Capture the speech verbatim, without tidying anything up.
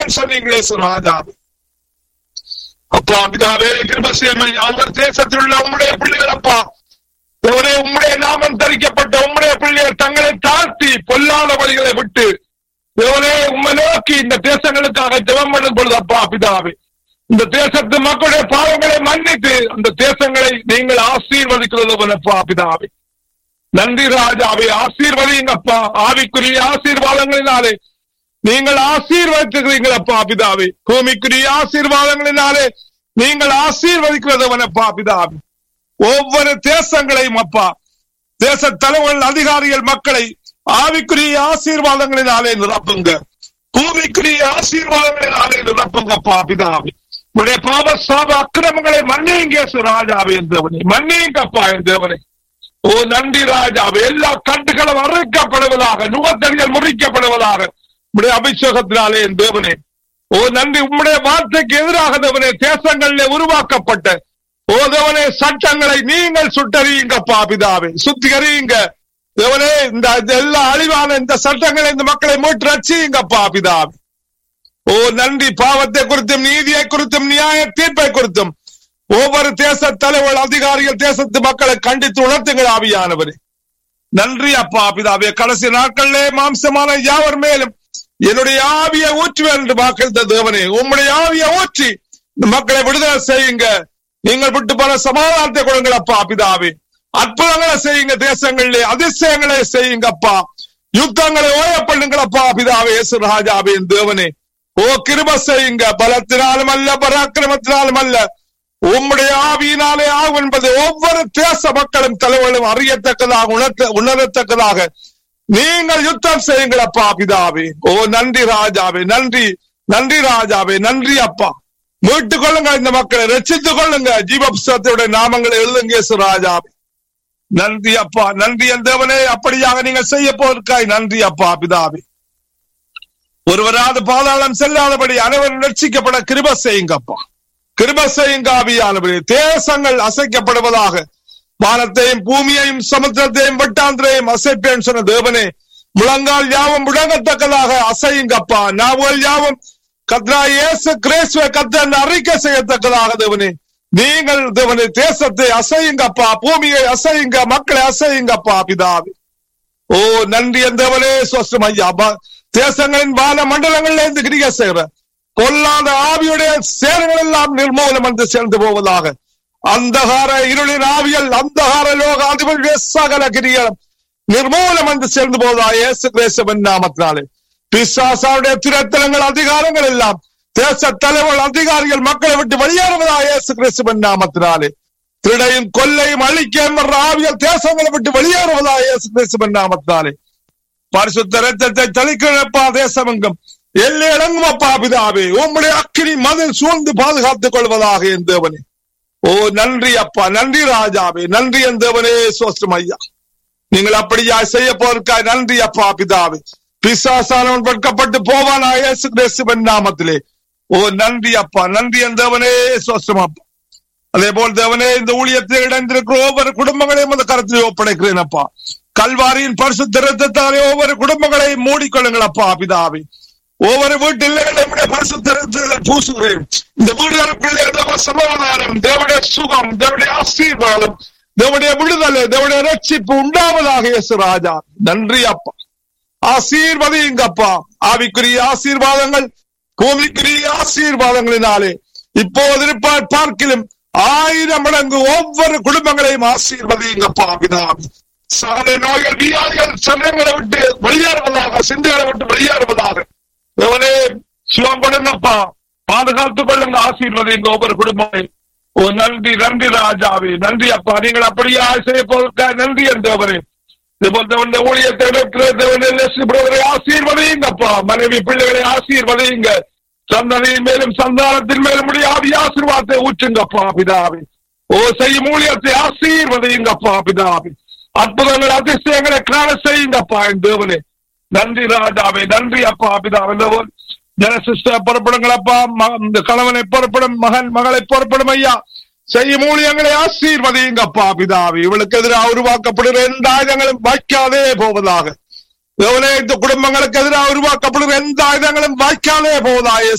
செய்வேன் சொன்னீங்களே ராஜா. அப்பா பிதாவே கிருபை அவர் தேசத்தில் உள்ள உம்முடைய பிள்ளைகள் அப்பா தேவனே உம்முடைய நாமம் தரிக்கப்பட்ட உம்முடைய பிள்ளைகள் தங்களை தாழ்த்தி பொல்லாத வழிகளை விட்டு தேவனே உம்மை நோக்கி இந்த தேசங்களுக்காக ஜெபம் பண்ணும் பொழுது அப்பா பிதாவே இந்த தேசத்து மக்களுடைய பாவங்களை மன்னித்து அந்த தேசங்களை நீங்கள் ஆசீர்வதிக்கிறதப்பா பிதாவே. நன்றி ராஜாவே, ஆசீர்வதிங்கப்பா. ஆவிக்குரிய ஆசீர்வாதங்களினாலே நீங்கள் ஆசீர்வதிக்கிறீங்களப்பா பிதாவே. பூமிக்குரிய ஆசீர்வாதங்களினாலே நீங்கள் ஆசீர்வதிக்கிறதவனப்பா பிதாவே. ஒவ்வொரு தேசங்களையும் அப்பா தேச தலைவர்கள் அதிகாரிகள் மக்களை ஆவிக்குரிய ஆசீர்வாதங்களினாலே நிரப்புங்க. பூமிக்குரிய ஆசீர்வாதங்களினாலே நிரப்புங்கப்பா பிதாவே. உடைய பாவ சாப அக்கிரமங்களை மன்னிங்க ராஜாவே என்றவனே, மன்னிங்கப்பா என்றவனே. ஓ நன்றி ராஜாவே, எல்லா கட்டுகளும் அறுக்கப்படுவதாக, நுகத்தடிகள் முறிக்கப்படுவதாக உடைய அபிஷேகத்தினாலே என் தேவனே. ஓ நன்றி, உம்முடைய வார்த்தைக்கு எதிராக தேவனே தேசங்களிலே உருவாக்கப்பட்ட ஓ தேவனே சட்டங்களை நீங்கள் சுட்டறியுங்கப்பா பிதாவே, சுத்திகரியுங்க தேவனே. இந்த எல்லா அழிவான இந்த சட்டங்களை இந்த மக்களை மீட்டு ரட்சியுங்கப்பா பிதாவே. ஓ நன்றி, பாவத்தை குறித்தும் நீதியை குறித்தும் நியாய தீர்ப்பை குறித்தும் ஒவ்வொரு தேச தலைவர் அதிகாரிகள் தேசத்து மக்களை கண்டித்து உணர்த்துங்கள் ஆவியானவரே. நன்றி அப்பா பிதாவே. கடைசி நாட்களிலே மாம்சமான யாவர் மேலும் என்னுடைய ஆவியை ஊற்றுவேன் என்று வாக்களித்த தேவனே, உம்முடைய ஆவியை ஊற்றி இந்த மக்களை விடுதலை செய்யுங்க. நீங்கள் விட்டு போன சமாதானத்தை கொடுங்கள் அப்பா பிதாவே. அற்புதங்களை செய்யுங்க, தேசங்களிலே அதிசயங்களை செய்யுங்கப்பா. யுத்தங்களை ஓய பண்ணுங்களப்பா பிதாவே. இயேசு ராஜாவே தேவனே, ஓ கிருபை செய்யுங்க. பலத்தினாலும் அல்ல பராக்கிரமத்தினாலும் அல்ல, உம்முடைய ஆவியினாலே ஆகும் என்பது ஒவ்வொரு தேச மக்களும் தலைவர்களும் அறியத்தக்கதாக உணர்த்த உணரத்தக்கதாக நீங்கள் யுத்தம் செய்யுங்களப்பா பிதாவே. ஓ நன்றி ராஜாவே, நன்றி நன்றி ராஜாவே, நன்றி அப்பா. மீட்டுக் கொள்ளுங்க, இந்த மக்களை ரட்சித்துக் கொள்ளுங்க. ஜீவபுஸ்தகத்துடைய நாமங்களை எழுதுங்க ராஜாவே. நன்றி அப்பா, நன்றி என் தேவனே. அப்படியாக நீங்கள் செய்ய போவதற்காய் நன்றி அப்பா பிதாவே. ஒருவராது பாதாளம் செல்லாதபடி அனைவரும் ரட்சிக்கப்பட கிருபை செய்யுங்கப்பா, கிருபை செய்யுங்க ஆவியானவரே. தேசங்கள் அசைக்கப்படுவதாக, வானத்தையும் பூமியையும் சமுத்திரத்தையும் வெட்டாந்திரையும் அசைப்பேன் சொன்ன தேவனே, முழங்கால் யாவும் முழங்கத்தக்கதாக அசையுங்கப்பா. நாவுகள் யாவும் கத்ரா இயேசு கிறிஸ்துவை கர்த்தர் அறிக்கை செய்யத்தக்கதாக தேவனே நீங்கள் தேவனே தேசத்தை அசையுங்கப்பா, பூமியை அசையுங்க, மக்களை அசையுங்கப்பா பிதாவே. ஓ நன்றி என் தேவனே. சுவஸ்தம் ஐயா. தேசங்களின் வான மண்டலங்களில் இருந்து கிரியை செய்கிற பொல்லாத ஆவியுடைய சேரங்கள் எல்லாம் நிர்மூலம் என்று சேர்ந்து போவதாக. அந்தகார இருளின் ஆவியல், அந்தகார லோக அதிபருடைய சகல கிரிகளும் நிர்மூலம் என்று சேர்ந்து போவதாக இயேசு கிறிஸ்துவின் நாமத்தினாலே. பிசாசாவுடைய திரத்தலங்கள் அதிகாரங்கள் எல்லாம் தேச தலைவர்கள் அதிகாரிகள் மக்களை விட்டு வெளியேறுவதாக இயேசு கிறிஸ்துவின் நாமத்தினாலே. திருடையும் கொல்லையும் அழிக்கையும் ஆவியல் தேசங்களை விட்டு வெளியேறுவதாக இயேசு கிறிஸ்துவின் நாமத்தினாலே. பரிசுத்த இரத்தத்தை தெளிக்கிறப்பா தேசமெங்கும் எல்லை இறங்கும் அப்பா பிதாவே. உம்முடைய அக்கினி மதில் சூழ்ந்து பாதுகாத்துக் கொள்வதாக என் தேவனே. ஓ நன்றி அப்பா, நன்றி ராஜாவே, நன்றி என் தேவனே. சோஸ்திரம் ஐயா, நீங்கள் அப்படியா செய்ய போவதற்காய் நன்றி அப்பா பிதாவே. பிசாசானவன் வெட்கப்பட்டு போவானா இயேசு கிறிஸ்துவின் நாமத்திலே. ஓ நன்றி அப்பா, நன்றி என் தேவனே. சோஸ்திரம் அப்பா. அதே போல் தேவனே, இந்த ஊழியத்தில் இணைந்திருக்கிற ஒவ்வொரு குடும்பங்களையும் அந்த கருத்தில் ஒப்படைக்கிறேன் அப்பா. கல்வாரியின் பரிசுத்த இரத்தத்தாலே ஒவ்வொரு குடும்பங்களையும் மூடிக்கொள்ளுங்கள் அப்பா பிதாவே. ஒவ்வொரு வீட்டில் பரிசுத்த இரத்தத்தை பூசுகிறேன். இந்த வீடுகளுக்குள்ளே சமாதானம், தேவனுடைய சுகம், தேவனுடைய ஆசீர்வாதம், தேவனுடைய விடுதலை, தேவனுடைய ரட்சிப்பு உண்டாவதாக இயேசு ராஜா. நன்றி அப்பா. ஆசீர்வதிங்கப்பா. ஆவிக்குரிய ஆசீர்வாதங்கள், பூமிக்குரிய ஆசீர்வாதங்களினாலே இப்போது இருப்பார் பார்க்கிலும் ஆயிரம் மடங்கு ஒவ்வொரு குடும்பங்களையும் ஆசீர்வதிங்கப்பா பிதாவே. சகல நோய்கள் வியாதிகள் சமயங்களை விட்டு வெளியேறுவதாக, சிந்தைகளை விட்டு வெளியேறுவதாக தேவனே சுகம் கொடுங்கப்பா. பாதுகாத்துக் கொள்ளுங்க, ஆசீர்வதிங்க ஒவ்வொரு குடும்பமே. ஓ நன்றி நன்றி ராஜாவே, நன்றி அப்பா. நீங்கள் அப்படியே செய்ய போவதற்காக நன்றி என் தேவனே. இதுபோல் ஊழியத்தை ஆசீர்வதிங்கப்பா. மனைவி பிள்ளைகளை ஆசீர்வதிங்க. சந்ததியின் மேலும் சந்தானத்தின் மேலும் ஆவி ஆசீர்வாதத்தை ஊற்றுங்கப்பா பிதாவே. ஓ செய்யும் ஊழியத்தை ஆசீர்வதிங்கப்பா பிதாவே. அற்புதங்கள் அதிசயங்களை காண செய்யுங்கப்பா என் தேவனே. நன்றி ராஜாவே, நன்றி அப்பா பிதாவே. ஜனசிஸ்டர் புறப்படுங்களப்பா. இந்த கணவனை புறப்படும், மகன் மகளை புறப்படும் ஐயா. செய்யும் ஊழியங்களை ஆசீர்வதிங்கப்பா பிதாவே. இவளுக்கு எதிராக உருவாக்கப்படுகிற எந்த ஆயுதங்களும் வாய்க்காதே போவதாக. இந்த குடும்பங்களுக்கு எதிராக உருவாக்கப்படுகிற எந்த ஆயுதங்களும் வாய்க்காதே போவதாக